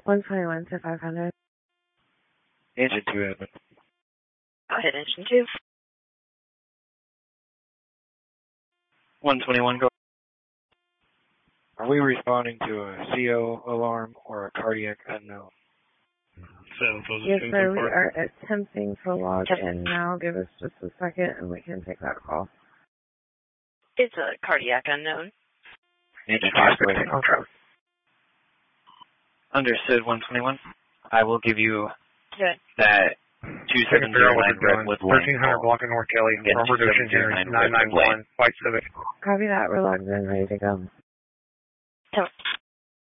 121 to 500. Engine 2, Edmund. Go ahead, engine 2. 121, go. Are we responding to a CO alarm or a cardiac unknown? Yes, sir. We are attempting to log in now. Give us just a second and we can take that call. It's a cardiac unknown. Engine 2, Understood, 121. I will give you that 2709 Redwood Lane. 1300 block of North Kelly. Robert Ocean Henry, 991, White Civic. Copy that. We're logged in, ready to go.